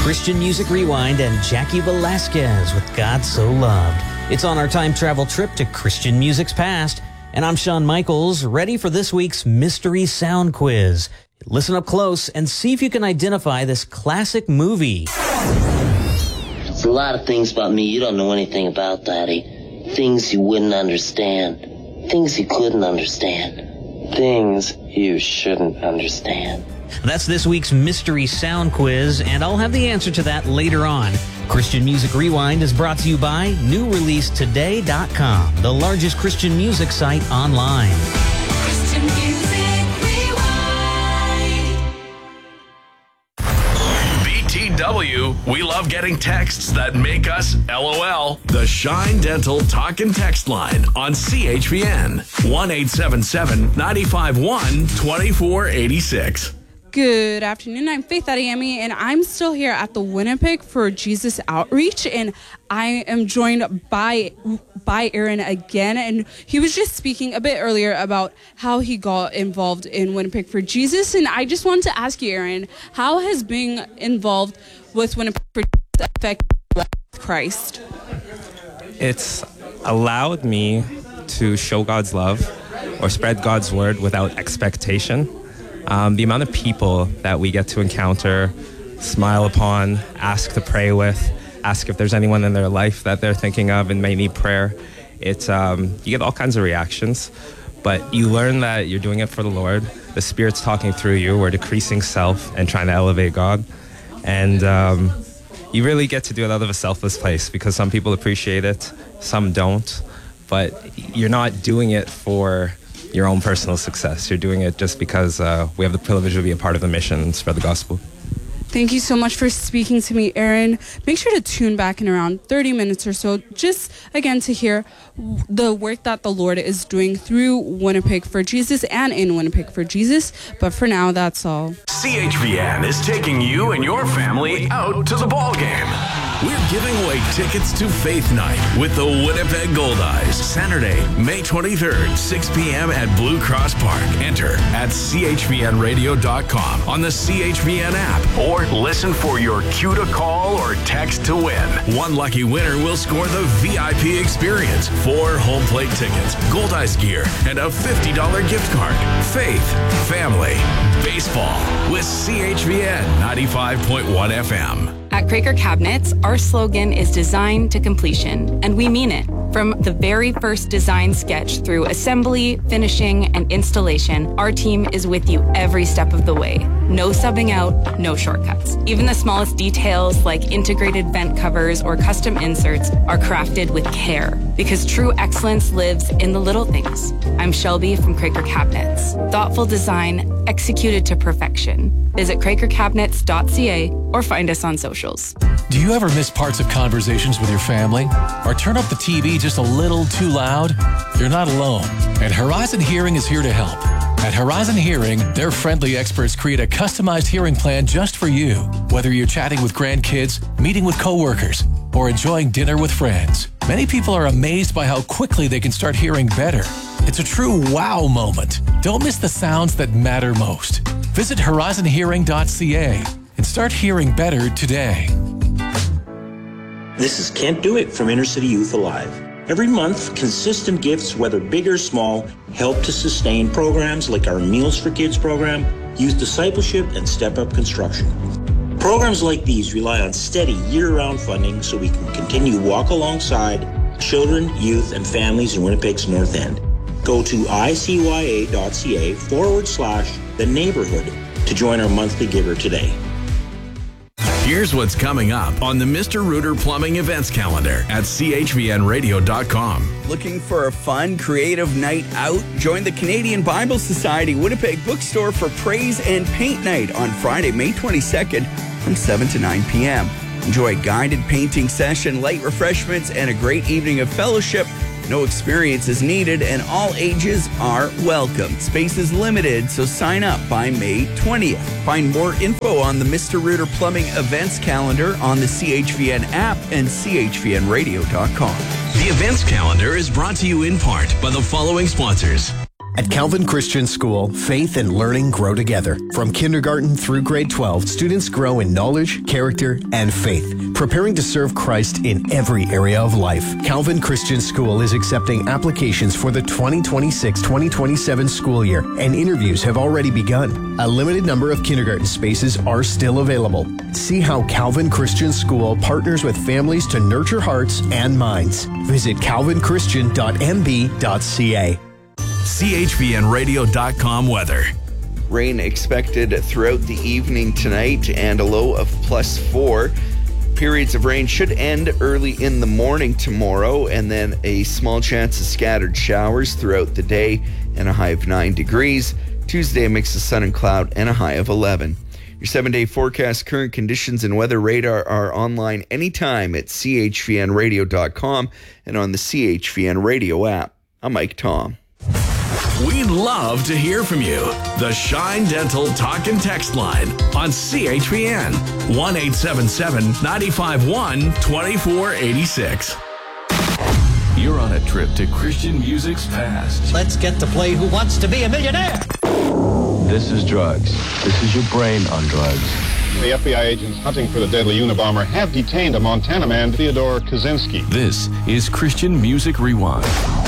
Christian Music Rewind and Jackie Velasquez with God So Loved. It's on our time travel trip to Christian music's past, and I'm Shawn Michaels, ready for this week's Mystery Sound Quiz. Listen up close and see if you can identify this classic movie. There's a lot of things about me you don't know anything about, Daddy. Things you wouldn't understand. Things you couldn't understand. Things you shouldn't understand. That's this week's Mystery Sound Quiz, and I'll have the answer to that later on. Christian Music Rewind is brought to you by NewReleaseToday.com, the largest Christian music site online. Christian Music Rewind. BTW, we love getting texts that make us LOL. The Shine Dental Talk and Text line on CHVN. 1-877-951-2486. Good afternoon. I'm Faith Adeyemi, and I'm still here at the Winnipeg for Jesus Outreach, and I am joined by Aaron again, and he was just speaking a bit earlier about how he got involved in Winnipeg for Jesus, and I just wanted to ask you, Aaron, how has being involved with Winnipeg for Jesus affected your life with Christ? It's allowed me to show God's love or spread God's word without expectation. The amount of people that we get to encounter, smile upon, ask to pray with, ask if there's anyone in their life that they're thinking of and may need prayer. It's you get all kinds of reactions, but you learn that you're doing it for the Lord. The Spirit's talking through you. We're decreasing self and trying to elevate God. And you really get to do it out of a selfless place because some people appreciate it, some don't. But you're not doing it for your own personal success. You're doing it just because we have the privilege to be a part of the mission and spread the gospel. Thank you so much for speaking to me, Aaron. Make sure to tune back in around 30 minutes or so, just again to hear the work that the Lord is doing through Winnipeg for Jesus and in Winnipeg for Jesus. But for now, that's all. CHVN is taking you and your family out to the ball game. We're giving away tickets to Faith Night with the Winnipeg Goldeyes. Saturday, May 23rd, 6 p.m. at Blue Cross Park. Enter at chvnradio.com on the CHVN app or listen for your cue to call or text to win. One lucky winner will score the VIP experience, 4 home plate tickets, Goldeyes gear, and a $50 gift card. Faith, family, baseball with CHVN 95.1 FM. At Craker Cabinets, our slogan is design to completion, and we mean it. From the very first design sketch through assembly, finishing, and installation, our team is with you every step of the way. No subbing out, no shortcuts. Even the smallest details like integrated vent covers or custom inserts are crafted with care, because true excellence lives in the little things. I'm Shelby from Craker Cabinets. Thoughtful design executed to perfection. Visit crakercabinets.ca or find us on socials. Do you ever miss parts of conversations with your family? Or turn up the TV just a little too loud? You're not alone, and Horizon Hearing is here to help. At Horizon Hearing, their friendly experts create a customized hearing plan just for you, whether you're chatting with grandkids, meeting with coworkers, or enjoying dinner with friends. Many people are amazed by how quickly they can start hearing better. It's a true wow moment. Don't miss the sounds that matter most. Visit horizonhearing.ca and start hearing better today. This is Can't Do It from Inner City Youth Alive. Every month, consistent gifts, whether big or small, help to sustain programs like our Meals for Kids program, Youth Discipleship, and Step Up Construction. Programs like these rely on steady year-round funding so we can continue to walk alongside children, youth, and families in Winnipeg's North End. Go to icya.ca/the neighborhood to join our monthly giver today. Here's what's coming up on the Mr. Rooter Plumbing events calendar at chvnradio.com. Looking for a fun, creative night out? Join the Canadian Bible Society Winnipeg Bookstore for Praise and Paint Night on Friday, May 22nd from 7 to 9 p.m. Enjoy a guided painting session, light refreshments, and a great evening of fellowship. No experience is needed, and all ages are welcome. Space is limited, so sign up by May 20th. Find more info on the Mr. Rooter Plumbing events calendar on the CHVN app and chvnradio.com. The events calendar is brought to you in part by the following sponsors. At Calvin Christian School, faith and learning grow together. From kindergarten through grade 12, students grow in knowledge, character, and faith, preparing to serve Christ in every area of life. Calvin Christian School is accepting applications for the 2026-2027 school year, and interviews have already begun. A limited number of kindergarten spaces are still available. See how Calvin Christian School partners with families to nurture hearts and minds. Visit calvinchristian.mb.ca. CHVNradio.com weather. Rain expected throughout the evening tonight and a low of +4. Periods of rain should end early in the morning tomorrow, and then a small chance of scattered showers throughout the day and a high of 9 degrees. Tuesday, a mix of sun and cloud and a high of 11. Your 7-day forecast, current conditions, and weather radar are online anytime at chvnradio.com and on the CHVN Radio app. I'm Mike Tom. We'd love to hear from you. The Shine Dental Talk and Text line on CHVN 1-877-951-2486. You're on a trip to Christian music's past. Let's get to play Who Wants to Be a Millionaire? This is drugs. This is your brain on drugs. The FBI agents hunting for the deadly Unabomber have detained a Montana man, Theodore Kaczynski. This is Christian Music Rewind.